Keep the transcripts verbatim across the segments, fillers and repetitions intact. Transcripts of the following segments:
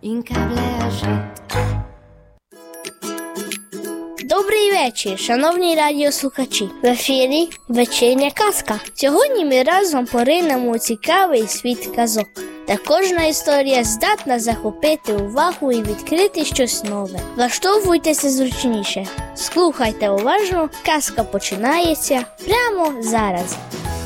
inkább leesett. Добрий вечір, шановні радіослухачі. В ефірі «Вечірня казка». Сьогодні ми разом поринемо у цікавий світ казок, де кожна історія здатна захопити увагу і відкрити щось нове. Влаштовуйтеся зручніше, слухайте уважно, казка починається прямо зараз.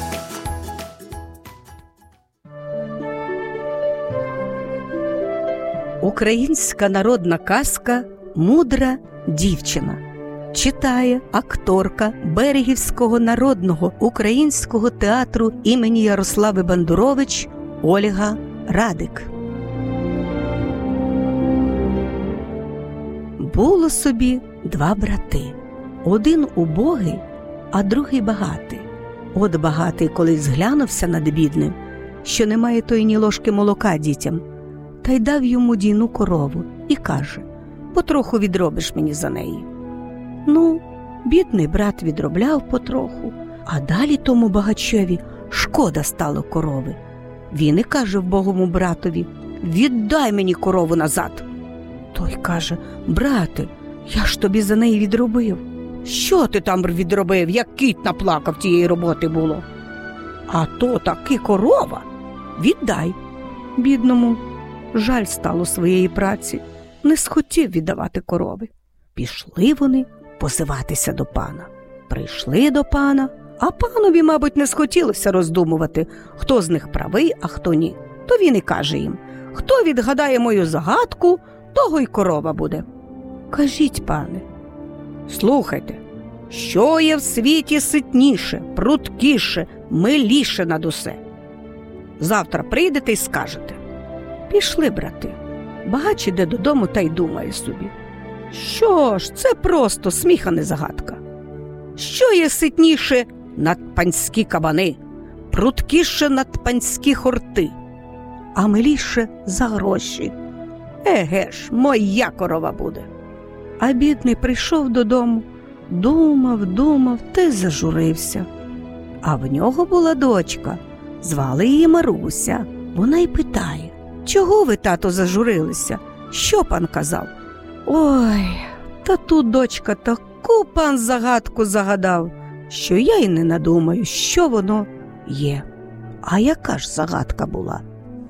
Українська народна казка «Мудра дівчина». Читає акторка Берегівського народного українського театру імені Ярослави Бандурович Ольга Радик. Було собі два брати. Один убогий, а другий багатий. От багатий колись зглянувся над бідним, що немає тої ні ложки молока дітям, та й дав йому дійну корову і каже: «Потроху відробиш мені за неї». Ну, бідний брат відробляв потроху, а далі тому багачеві шкода стало корови. Він і каже вбогому братові: «Віддай мені корову назад». Той каже: «Брате, я ж тобі за неї відробив». «Що ти там відробив, як кіт наплакав, тієї роботи було?» «А то таки корова, віддай». Бідному жаль стало своєї праці, не схотів віддавати корови. Пішли вони позиватися до пана. Прийшли до пана, а панові, мабуть, не схотілося роздумувати, хто з них правий, а хто ні. То він і каже їм: «Хто відгадає мою загадку, того й корова буде». «Кажіть, пане». «Слухайте, що є в світі ситніше, пруткіше, миліше над усе? Завтра прийдете й скажете». Пішли брати. Багач іде додому та й думає собі: що ж, це просто сміх, а не загадка. Що є ситніше над панські кабани, пруткіше над панські хорти, а миліше за гроші? Еге ж, моя корова буде. А бідний прийшов додому, думав, думав та й зажурився. А в нього була дочка, звали її Маруся. Вона й питає: чого ви, тато, зажурилися? Що пан казав? Ой, та тут, дочка, таку пан загадку загадав, що я й не надумаю, що воно є. А яка ж загадка була?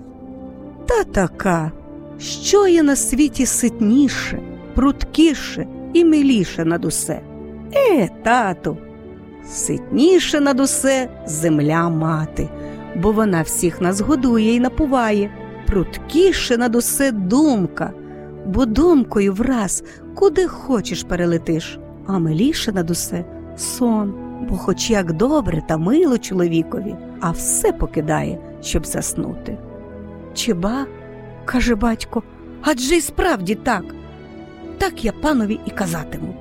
Та така: що є на світі ситніше, пруткіше і миліше над усе? Е, тату, ситніше над усе земля мати, бо вона всіх нас годує і напуває. Пруткіше над усе думка, бо думкою враз куди хочеш перелетиш. А миліше над усе сон, бо хоч як добре та мило чоловікові, а все покидає, щоб заснути. Чи ба, каже батько, адже й справді так. Так я панові і казатиму.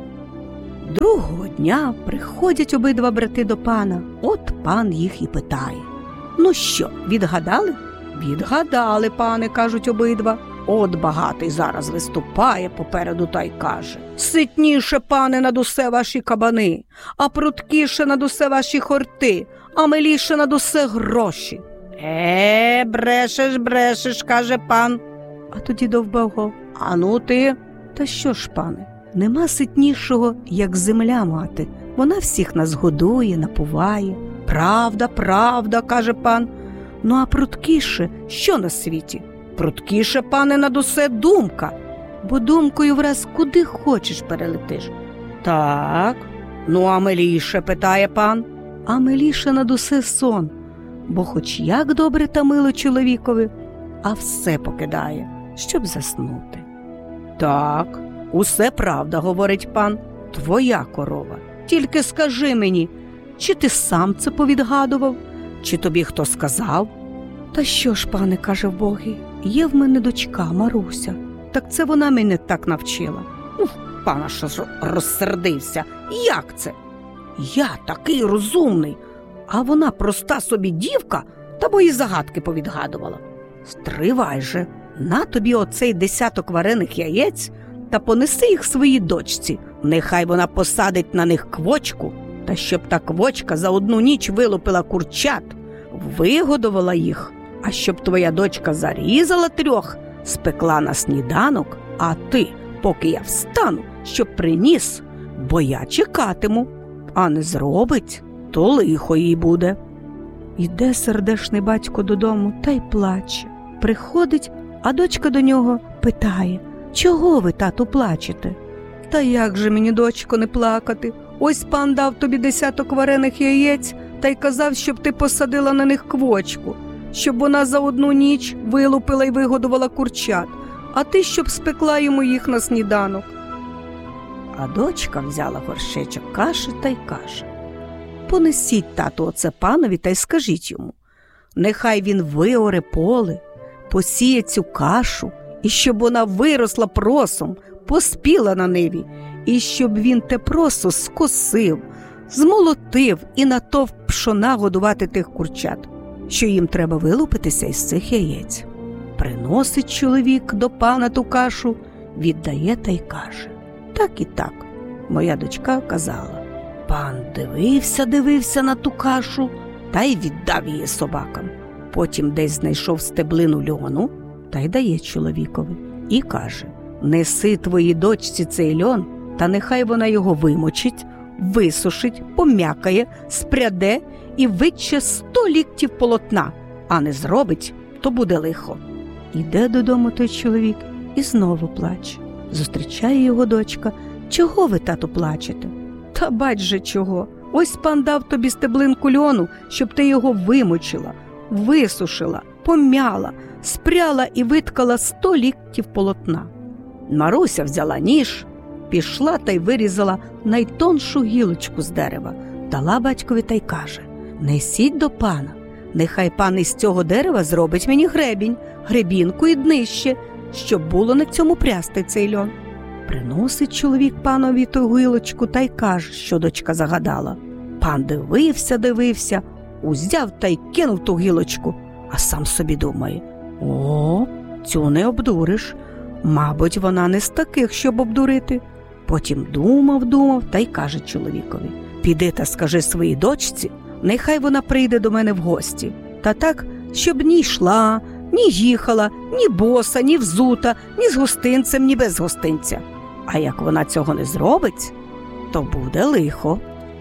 Другого дня приходять обидва брати до пана. От пан їх і питає: ну що, відгадали? Відгадали, пане, кажуть обидва. От багатий зараз виступає попереду та й каже: ситніше, пане, над усе ваші кабани, а пруткіше над усе ваші хорти, а миліше над усе гроші. Е, брешеш, брешеш, каже пан. А тоді довбав: а ну ти? Та що ж, пане, нема ситнішого, як земля мати. Вона всіх нас годує, напуває. Правда, правда, каже пан. Ну, а пруткіше що на світі? Пруткіше, пане, над усе думка, бо думкою враз куди хочеш перелетиш. Так, ну а миліше, питає пан. А миліше над усе сон, бо хоч як добре та мило чоловікові, а все покидає, щоб заснути. Так, усе правда, говорить пан, твоя корова. Тільки скажи мені, чи ти сам це повідгадував, чи тобі хто сказав? Та що ж, пане, каже вбогий, є в мене дочка Маруся. Так це вона мене так навчила. Ух, пан аж розсердився. Як це? Я такий розумний, а вона проста собі дівка та мої загадки повідгадувала. Стривай же, на тобі оцей десяток варених яєць та понеси їх своїй дочці. Нехай вона посадить на них квочку, та щоб та квочка за одну ніч вилупила курчат, вигодувала їх. А щоб твоя дочка зарізала трьох, спекла на сніданок, а ти, поки я встану, щоб приніс, бо я чекатиму, а не зробить, то лихо їй буде». Іде сердешний батько додому та й плаче. Приходить, а дочка до нього питає: «Чого ви, тату, плачете?» «Та як же мені, дочко, не плакати? Ось пан дав тобі десяток варених яєць та й казав, щоб ти посадила на них квочку, щоб вона за одну ніч вилупила й вигодувала курчат, а ти щоб спекла йому їх на сніданок». А дочка взяла горшечок каші та й каже: «Понесіть, тату, оце панові та й скажіть йому, нехай він виоре поле, посіє цю кашу, і щоб вона виросла просом, поспіла на ниві, і щоб він те просо скосив, змолотив і натовп пшона годувати тих курчат, що їм треба вилупитися із цих яєць». Приносить чоловік до пана ту кашу, віддає та й каже: «Так і так, моя дочка казала». Пан дивився, дивився на ту кашу та й віддав її собакам. Потім десь знайшов стеблину льону та й дає чоловікові і каже: «Неси твоїй дочці цей льон, та нехай вона його вимочить, висушить, пом'якає, спряде і витче сто ліктів полотна, а не зробить, то буде лихо». Іде додому той чоловік і знову плаче. Зустрічає його дочка: «Чого ви, тату, плачете?» «Та бач же чого, ось пан дав тобі стеблинку льону, щоб ти його вимочила, висушила, пом'яла, спряла і виткала сто ліктів полотна». Маруся взяла ніж, пішла та й вирізала найтоншу гілочку з дерева, дала батькові та й каже: «Несіть до пана, нехай пан із цього дерева зробить мені гребінь, гребінку і днище, щоб було на цьому прясти цей льон». Приносить чоловік панові ту гілочку та й каже, що дочка загадала. Пан дивився, дивився, узяв та й кинув ту гілочку, а сам собі думає: «О, цю не обдуриш, мабуть, вона не з таких, щоб обдурити». Потім думав, думав та й каже чоловікові: «Піди та скажи своїй дочці, нехай вона прийде до мене в гості, та так, щоб ні йшла, ні їхала, ні боса, ні взута, ні з гостинцем, ні без гостинця. А як вона цього не зробить, то буде лихо».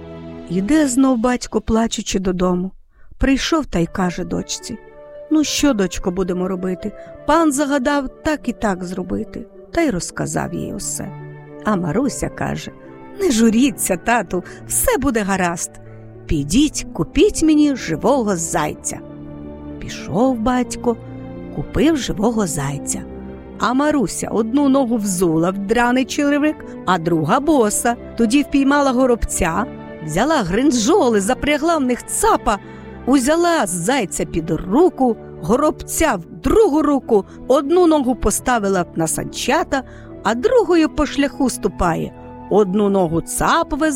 Іде знов батько, плачучи, додому. Прийшов та й каже дочці: «Ну що, дочко, будемо робити? Пан загадав так і так зробити». Та й розказав їй усе. А Маруся каже: «Не журіться, тату, все буде гаразд. Підіть, купіть мені живого зайця». Пішов батько, купив живого зайця. А Маруся одну ногу взула в драний черевик, а друга боса. Тоді впіймала горобця, взяла гринджоли, запрягла в них цапа, узяла зайця під руку, горобця в другу руку, одну ногу поставила на санчата, а другою по шляху ступає. Одну ногу цап везе,